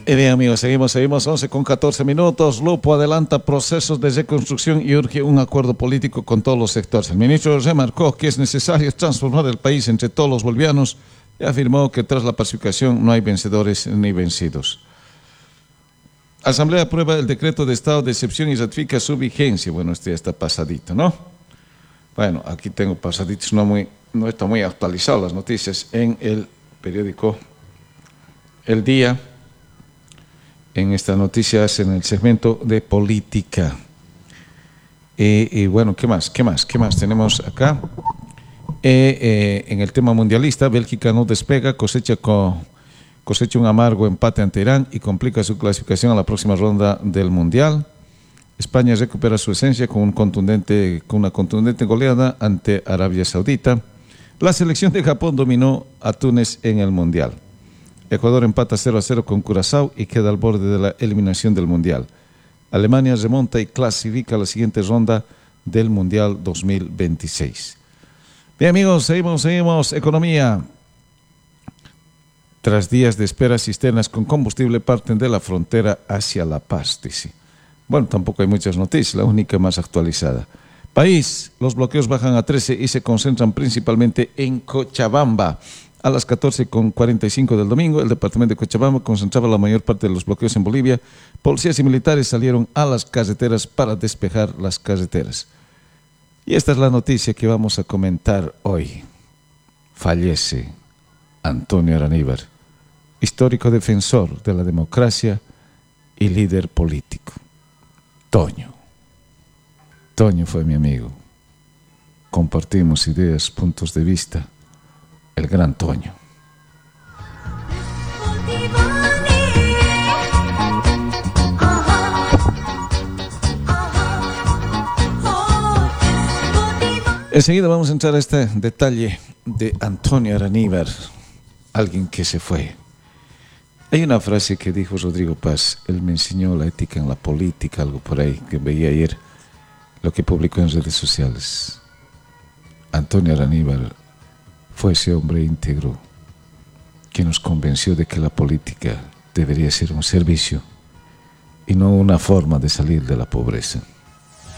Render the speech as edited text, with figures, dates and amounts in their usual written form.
Y bien, amigos, seguimos 11 con 14 minutos. Lupo adelanta procesos de reconstrucción y urge un acuerdo político con todos los sectores. El ministro remarcó que es necesario transformar el país entre todos los bolivianos y afirmó que tras la pacificación no hay vencedores ni vencidos. Asamblea aprueba el decreto de estado de excepción y ratifica su vigencia. Bueno, este ya está pasadito, ¿no? Bueno, aquí tengo pasaditos, no está muy actualizado las noticias en el periódico El Día. En estas noticias, en el segmento de política. Y bueno, ¿qué más tenemos acá? En el tema mundialista, Bélgica no despega, cosecha un amargo empate ante Irán y complica su clasificación a la próxima ronda del Mundial. España recupera su esencia con una contundente goleada ante Arabia Saudita. La selección de Japón dominó a Túnez en el Mundial. Ecuador empata 0-0 con Curazao y queda al borde de la eliminación del Mundial. Alemania remonta y clasifica a la siguiente ronda del Mundial 2026. Bien, amigos, seguimos. Economía. Tras días de espera, cisternas con combustible parten de la frontera hacia La Paz, dice. Bueno, tampoco hay muchas noticias, la única más actualizada. País, los bloqueos bajan a 13 y se concentran principalmente en Cochabamba. A las 14:45 del domingo, el departamento de Cochabamba concentraba la mayor parte de los bloqueos en Bolivia. Policías y militares salieron a las carreteras para despejar las carreteras. Y esta es la noticia que vamos a comentar hoy. Fallece Antonio Araníbar, histórico defensor de la democracia y líder político. Toño fue mi amigo. Compartimos ideas, puntos de vista. El gran Toño. Enseguida vamos a entrar a este detalle de Antonio Araníbar, alguien que se fue. Hay una frase que dijo Rodrigo Paz, él me enseñó la ética en la política, algo por ahí, que veía ayer lo que publicó en redes sociales. Antonio Araníbar fue ese hombre íntegro que nos convenció de que la política debería ser un servicio y no una forma de salir de la pobreza.